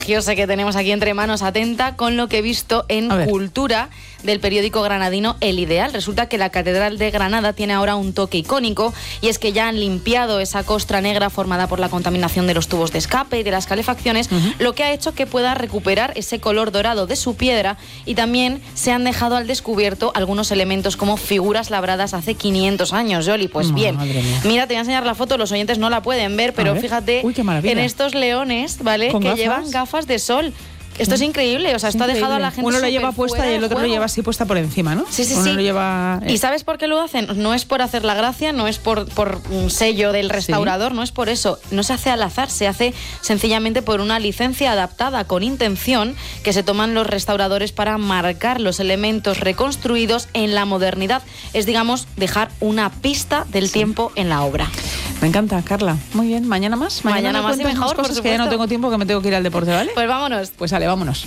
Yo sé que tenemos aquí entre manos, atenta con lo que he visto en Cultura del periódico granadino El Ideal. Resulta que la Catedral de Granada tiene ahora un toque icónico, y es que ya han limpiado esa costra negra formada por la contaminación de los tubos de escape y de las calefacciones, lo que ha hecho que pueda recuperar ese color dorado de su piedra, y también se han dejado al descubierto algunos elementos como figuras labradas hace 500 años, Yoli. Pues bien, mira, te voy a enseñar la foto, los oyentes no la pueden ver, pero fíjate en estos leones, ¿vale? Que llevan gafas de sol. Esto es increíble, o sea, esto ha dejado a la gente. Uno lo lleva puesta y el otro lo lleva así puesta por encima, ¿no? Sí. Uno lo lleva, ¿Y sabes por qué lo hacen? No es por hacer la gracia, no es por un sello del restaurador, no es por eso. No se hace al azar, se hace sencillamente por una licencia adaptada con intención que se toman los restauradores para marcar los elementos reconstruidos en la modernidad. Es, digamos, dejar una pista del tiempo en la obra. Me encanta, Carla. Muy bien, ¿mañana más? Mañana más y mejor, cosas que ya no tengo tiempo, que me tengo que ir al deporte, ¿vale? Pues vámonos. Pues vale, vámonos.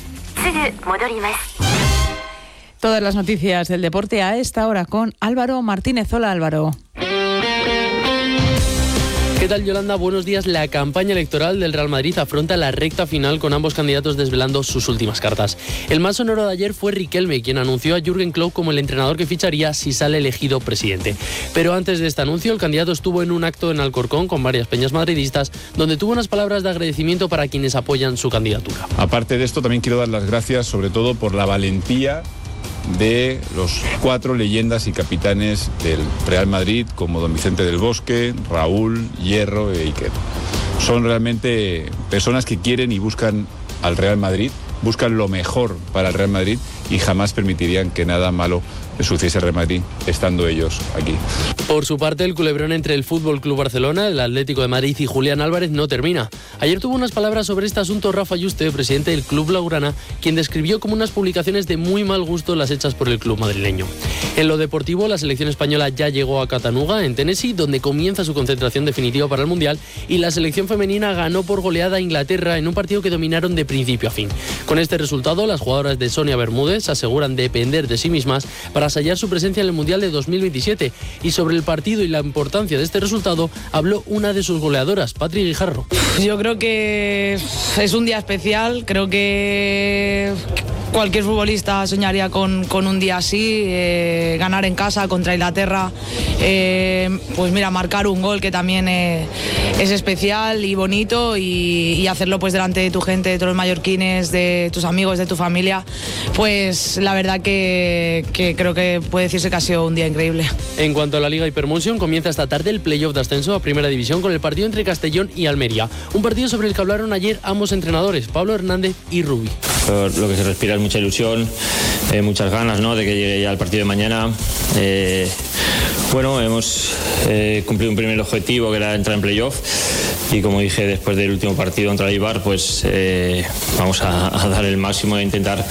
Todas las noticias del deporte a esta hora con Álvaro Martínez. Hola, Álvaro. ¿Qué tal, Yolanda? Buenos días. La campaña electoral del Real Madrid afronta la recta final con ambos candidatos desvelando sus últimas cartas. El más sonoro de ayer fue Riquelme, quien anunció a Jürgen Klopp como el entrenador que ficharía si sale elegido presidente. Pero antes de este anuncio, el candidato estuvo en un acto en Alcorcón con varias peñas madridistas, donde tuvo unas palabras de agradecimiento para quienes apoyan su candidatura. Aparte de esto, también quiero dar las gracias sobre todo por la valentía de los 4 leyendas y capitanes del Real Madrid, como don Vicente del Bosque, Raúl, Hierro e Iker. Son realmente personas que quieren y buscan al Real Madrid, buscan lo mejor para el Real Madrid y jamás permitirían que nada malo le sucediese al Real Madrid estando ellos aquí. Por su parte, el culebrón entre el Fútbol Club Barcelona, el Atlético de Madrid y Julián Álvarez no termina. Ayer tuvo unas palabras sobre este asunto Rafa Yuste, presidente del Club Blaugrana, quien describió como unas publicaciones de muy mal gusto las hechas por el club madrileño. En lo deportivo, la selección española ya llegó a Chattanooga, en Tennessee, donde comienza su concentración definitiva para el Mundial, y la selección femenina ganó por goleada a Inglaterra en un partido que dominaron de principio a fin. Con este resultado, las jugadoras de Sonia Bermúdez aseguran depender de sí mismas para sellar su presencia en el Mundial de 2027. Y sobre el partido y la importancia de este resultado habló una de sus goleadoras, Patri Guijarro. Yo creo que es un día especial, creo que cualquier futbolista soñaría con un día así, ganar en casa contra Inglaterra, pues mira, marcar un gol que también es especial y bonito, y hacerlo pues delante de tu gente, de todos los mallorquines, de tus amigos, de tu familia, pues la verdad que creo que puede decirse que ha sido un día increíble. En cuanto a la Liga Hypermotion, comienza esta tarde el playoff de ascenso a Primera División con el partido entre Castellón y Almería, un partido sobre el que hablaron ayer ambos entrenadores, Pablo Hernández y Rubi. Lo que se respira es mucha ilusión, muchas ganas, ¿no?, de que llegue ya el partido de mañana. Bueno, hemos cumplido un primer objetivo, que era entrar en playoff, y como dije después del último partido contra el Eibar, pues vamos a dar el máximo e intentar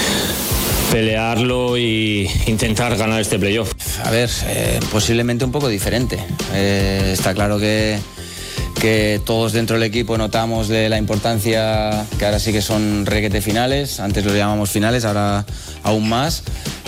pelearlo e intentar ganar este playoff. A ver, posiblemente un poco diferente. Está claro que todos dentro del equipo notamos de la importancia, que ahora sí que son requete finales, antes los llamamos finales, ahora aún más,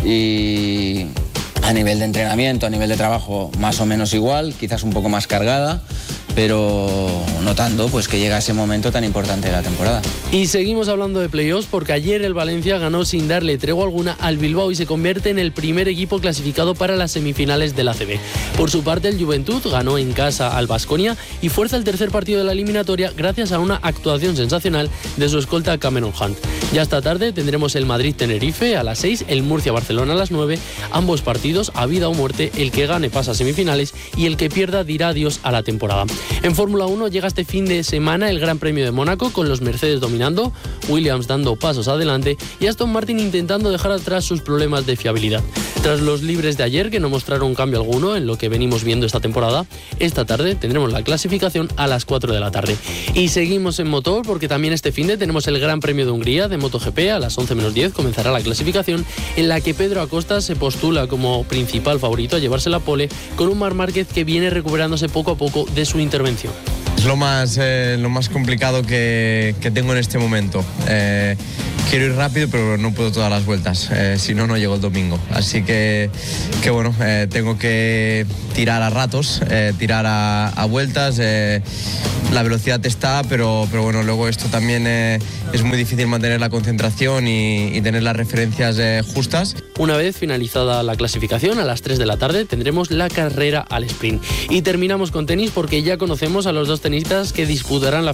y a nivel de entrenamiento, a nivel de trabajo más o menos igual, quizás un poco más cargada, pero notando pues que llega ese momento tan importante de la temporada. Y seguimos hablando de playoffs porque ayer el Valencia ganó sin darle tregua alguna al Bilbao y se convierte en el primer equipo clasificado para las semifinales del ACB. Por su parte, el Juventud ganó en casa al Baskonia y fuerza el tercer partido de la eliminatoria gracias a una actuación sensacional de su escolta Cameron Hunt. Ya esta tarde tendremos el Madrid-Tenerife a las 6, el Murcia-Barcelona a las 9, ambos partidos a vida o muerte, el que gane pasa a semifinales y el que pierda dirá adiós a la temporada. En Fórmula 1 llega este fin de semana el Gran Premio de Mónaco con los Mercedes dominando, Williams dando pasos adelante y Aston Martin intentando dejar atrás sus problemas de fiabilidad. Tras los libres de ayer, que no mostraron cambio alguno en lo que venimos viendo esta temporada, esta tarde tendremos la clasificación a las 4 de la tarde. Y seguimos en motor porque también este fin de tenemos el Gran Premio de Hungría de MotoGP. A las 11 menos 10 comenzará la clasificación en la que Pedro Acosta se postula como principal favorito a llevarse la pole con un Marc Márquez que viene recuperándose poco a poco de su intervención. Es lo más complicado que tengo en este momento. quiero ir rápido, pero no puedo todas las vueltas, si no, no llego el domingo. Así que bueno, tengo que tirar a ratos, tirar a vueltas. La velocidad está, pero bueno, luego esto también es muy difícil mantener la concentración y tener las referencias justas. Una vez finalizada la clasificación, a las 3 de la tarde tendremos la carrera al sprint. Y terminamos con tenis porque ya conocemos a los dos tenistas que disputarán la